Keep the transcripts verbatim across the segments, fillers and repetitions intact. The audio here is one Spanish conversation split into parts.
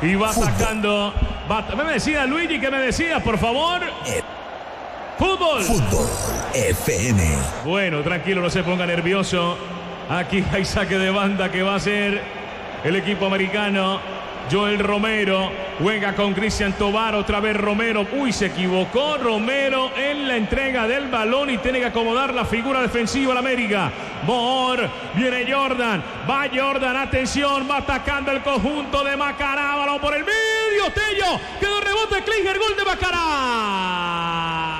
Y va Fútbol. sacando. Va, ¿Qué me decía Luigi? ¿Qué me decías, por favor? Eh. Fútbol. Fútbol F M. Bueno, tranquilo, no se ponga nervioso. Aquí hay saque de banda que va a ser el equipo americano. Joel Romero juega con Cristian Tovar, otra vez Romero. Uy, se equivocó Romero en la entrega del balón y tiene que acomodar la figura defensiva a la América. Moore, viene Jordan, va Jordan, atención, va atacando el conjunto de Macará, balón por el medio, Tello, quedó rebote, Klinger, gol de Macará.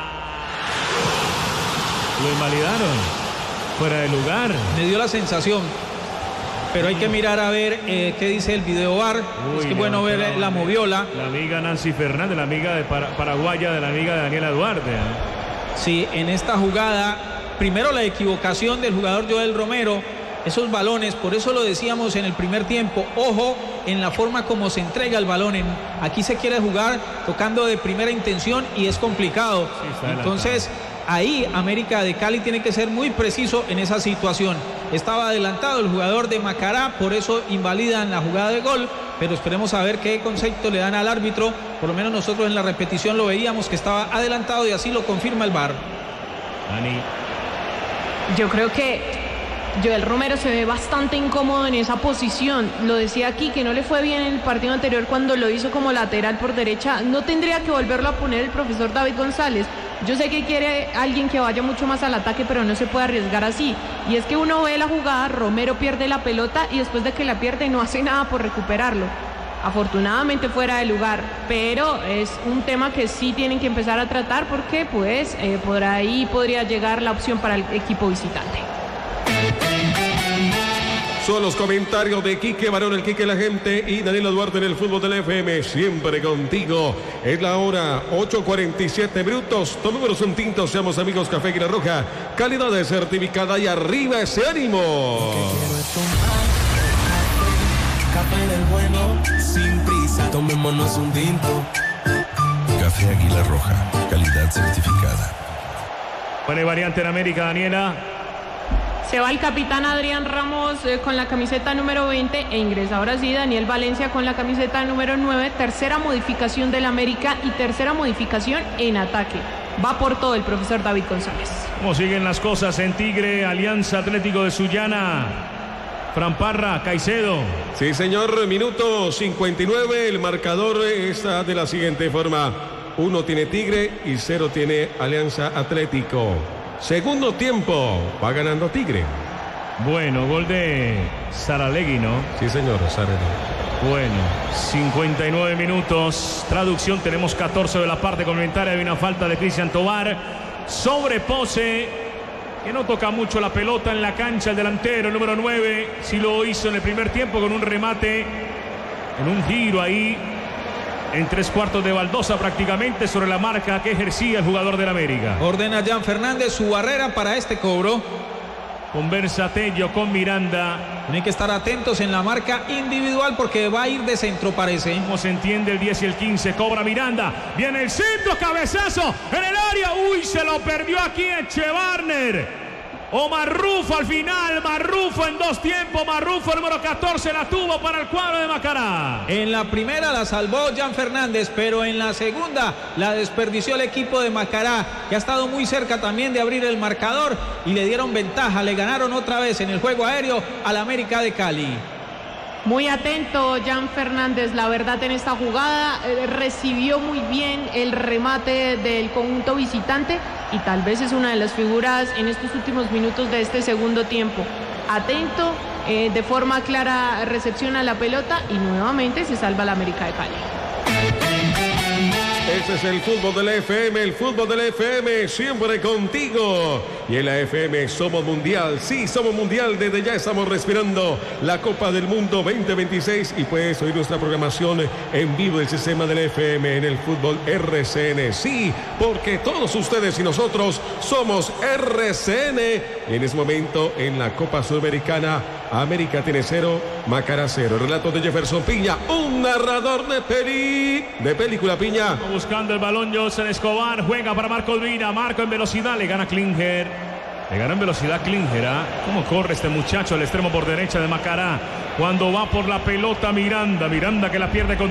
Lo invalidaron, fuera de lugar. Me dio la sensación. Pero hay que mirar a ver eh, qué dice el video V A R. Uy, es que bueno ver la, la moviola. La amiga Nancy Fernández, la amiga de para, paraguaya de la amiga de Daniela Duarte. ¿eh? Sí, en esta jugada, primero la equivocación del jugador Joel Romero. Esos balones, por eso lo decíamos en el primer tiempo. Ojo en la forma como se entrega el balón. En, aquí se quiere jugar tocando de primera intención y es complicado. Sí, entonces, ahí América de Cali tiene que ser muy preciso en esa situación. Estaba adelantado el jugador de Macará, por eso invalidan la jugada de gol, pero esperemos a ver qué concepto le dan al árbitro. Por lo menos nosotros en la repetición lo veíamos que estaba adelantado y así lo confirma el V A R. Dani. Yo creo que Joel Romero se ve bastante incómodo en esa posición. Lo decía aquí que no le fue bien en el partido anterior cuando lo hizo como lateral por derecha. No tendría que volverlo a poner el profesor David González. Yo sé que quiere alguien que vaya mucho más al ataque, pero no se puede arriesgar así. Y es que uno ve la jugada, Romero pierde la pelota y después de que la pierde no hace nada por recuperarlo. Afortunadamente fuera de lugar, pero es un tema que sí tienen que empezar a tratar porque pues eh, por ahí podría llegar la opción para el equipo visitante. Son los comentarios de Quique Barón, el Quique la gente y Daniela Duarte en el fútbol del F M, siempre contigo. Es la hora ocho cuarenta y siete minutos. Tomémonos un tinto, seamos amigos, Café Águila Roja, calidad de certificada y arriba ese ánimo. Café del bueno, sin prisa, tomémonos un tinto. Café Águila Roja, calidad certificada. Buena variante en América, Daniela. Se va el capitán Adrián Ramos eh, con la camiseta número veinte e ingresa ahora sí Daniel Valencia con la camiseta número nueve. Tercera modificación del América y tercera modificación en ataque. Va por todo el profesor David González. ¿Cómo siguen las cosas en Tigre? Alianza Atlético de Sullana. Fran Parra, Caicedo. Sí, señor, minuto cincuenta y nueve. El marcador está de la siguiente forma. Uno tiene Tigre y cero tiene Alianza Atlético. Segundo tiempo, va ganando Tigre. Bueno, gol de Saralegui, ¿no? Sí, señor, Saralegui. Bueno, cincuenta y nueve minutos. Traducción, tenemos catorce de la parte complementaria. Hay una falta de Cristian Tovar. Sobre Pose, que no toca mucho la pelota en la cancha. El delantero, el número nueve, sí lo hizo en el primer tiempo con un remate, en un giro ahí. En tres cuartos de baldosa prácticamente sobre la marca que ejercía el jugador del América. Ordena Jan Fernández su barrera para este cobro. Conversa Tello con Miranda. Tienen que estar atentos en la marca individual porque va a ir de centro, parece. Como se entiende el diez y el quince. Cobra Miranda. Viene el centro, cabezazo en el área. Uy, se lo perdió aquí Echevarner. O Marrufo al final, Marrufo en dos tiempos, Marrufo número catorce la tuvo para el cuadro de Macará. En la primera la salvó Jan Fernández, pero en la segunda la desperdició el equipo de Macará, que ha estado muy cerca también de abrir el marcador y le dieron ventaja, le ganaron otra vez en el juego aéreo al América de Cali. Muy atento Jan Fernández, la verdad en esta jugada, eh, recibió muy bien el remate del conjunto visitante y tal vez es una de las figuras en estos últimos minutos de este segundo tiempo. Atento, eh, de forma clara recepciona la pelota y nuevamente se salva la América de Cali. Este es el fútbol de la F M, el fútbol de la F M, siempre contigo. Y en la F M somos mundial, sí, somos mundial. Desde ya estamos respirando la Copa del Mundo veinte veintiséis y puedes oír nuestra programación en vivo del sistema de la F M en el fútbol R C N. Sí, porque todos ustedes y nosotros somos R C N. Y en este momento en la Copa Sudamericana, América tiene cero, Macará cero. Relato de Jefferson Piña, un narrador de peli, de película Piña. Buscando el balón José Escobar, juega para Marco Olvina, Marco en velocidad, le gana Klinger. Le gana en velocidad Klinger, ¿eh? ¿Cómo corre este muchacho al extremo por derecha de Macará? Cuando va por la pelota Miranda, Miranda que la pierde con